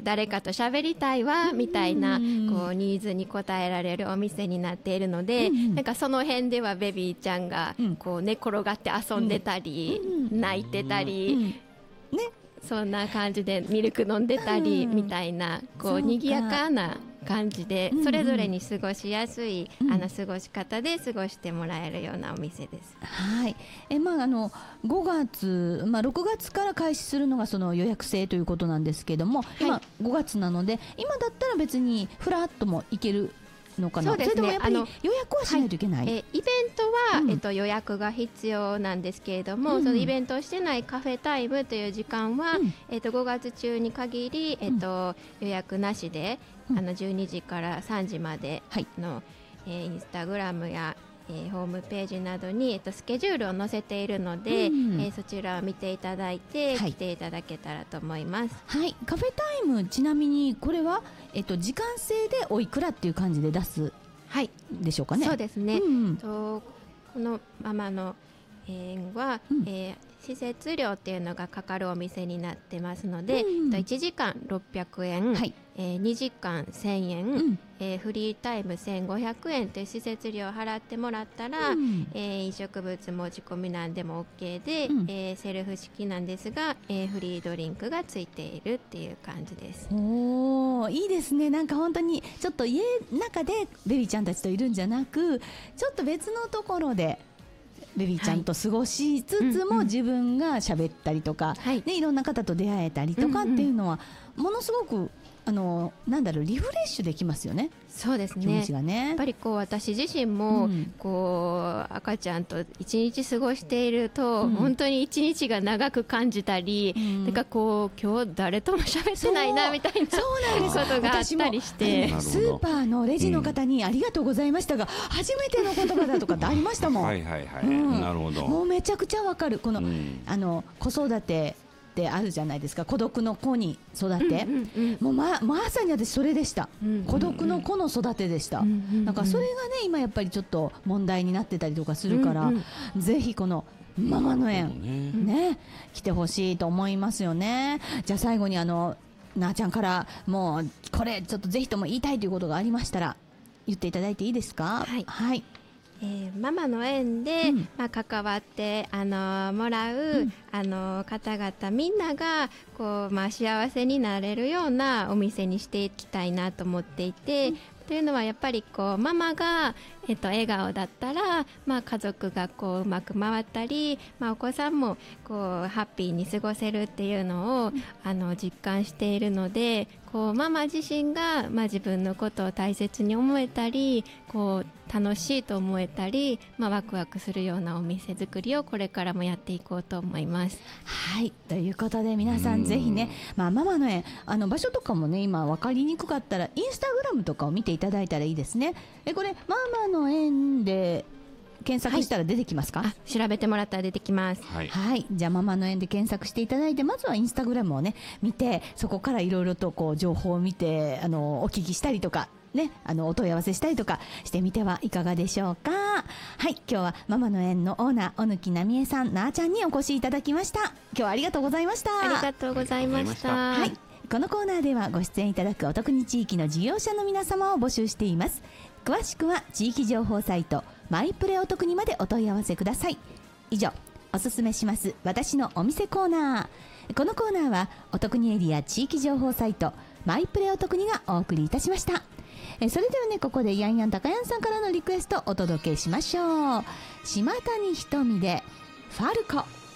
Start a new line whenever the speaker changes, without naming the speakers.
誰かと喋りたいわみたいなこうニーズに応えられるお店になっているので、なんかその辺ではベビーちゃんがこう寝転がって遊んでたり、泣いてたり、そんな感じでミルク飲んでたりみたいなこう賑やかな感じで、それぞれに過ごしやすい過ごし方で過ごしてもらえるようなお店です。
はい。5月、6月から開始するのがその予約制ということなんですけども、今5月なので今だったら別にフラッとも行けるのかな。
そうですね、
それともやっぱり予約はしないといけない。
イベントは、予約が必要なんですけれども、そのイベントをしてないカフェタイムという時間は、5月中に限り、予約なしで、12時から3時までの、インスタグラムやホームページなどに、スケジュールを載せているので、そちらを見ていただいて、来ていただけたらと思います。
はい、カフェタイムちなみにこれは、時間制でおいくらっていう感じで出すでしょうかね。
そうですね、このママの園は、施設料っていうのがかかるお店になってますので、1時間600円、2時間1000円、フリータイム1500円という施設料を払ってもらったら、飲食物持ち込みなんでも OK で、セルフ式なんですが、フリードリンクがついているっていう感じです。
おー、いいですね。なんか本当にちょっと家の中でベビーちゃんたちといるんじゃなく、ちょっと別のところでベビーちゃんと過ごしつつも、自分が喋ったりとか、いろんな方と出会えたりとかっていうのは、ものすごくなんだろう、リフレッシュできますよね。
そうですね、
気持ちがね。
やっぱりこう私自身も、こう赤ちゃんと一日過ごしていると、本当に一日が長く感じたり、なんかこう今日誰とも喋ってないなみたいなことがあったりして、
スーパーのレジの方にありがとうございましたが、初めての言葉だとかってありましたもん。
なるほど。
もうめちゃくちゃわかる。この、子育てってあるじゃないですか。孤独の子に育て、もう まさに私それでした、孤独の子の育てでした、なんかそれがね今やっぱりちょっと問題になってたりとかするから、ぜひこのママの園、来てほしいと思いますよね。じゃあ最後になあちゃんからもうこれちょっとぜひとも言いたいということがありましたら言っていただいていいですか。はい。
ママの園で、関わってもらう、方々みんながこう、幸せになれるようなお店にしていきたいなと思っていて、というのはやっぱりこうママが、笑顔だったら、家族がこううまく回ったり、お子さんもこうハッピーに過ごせるっていうのを実感しているので、こうママ自身が、自分のことを大切に思えたり、こう楽しいと思えたり、ワクワクするようなお店作りをこれからもやっていこうと思います。
はい、ということで皆さんぜひね、ママの園場所とかもね今分かりにくかったらインスタグラムとかを見ていただいたらいいですね。これママの園で検索したら出てきますか。
調べてもらったら出てきます。
じゃあママの園で検索していただいて、まずはインスタグラムをね見て、そこからいろいろとこう情報を見てお聞きしたりとかね、お問い合わせしたりとかしてみてはいかがでしょうか。はい、今日はママの園のオーナー小貫奈美恵さん、なあちゃんにお越しいただきました。今日はありがとうございました。
ありがとうございました。
はい、このコーナーではご出演いただくお得に地域の事業者の皆様を募集しています。詳しくは地域情報サイトマイプレお得にまでお問い合わせください。以上、おすすめします私のお店コーナー。このコーナーはお得にエリア地域情報サイトマイプレお得にがお送りいたしました。それではね、ここでヤンヤン高ヤンさんからのリクエストお届けしましょう。島谷ひとみでファルコ。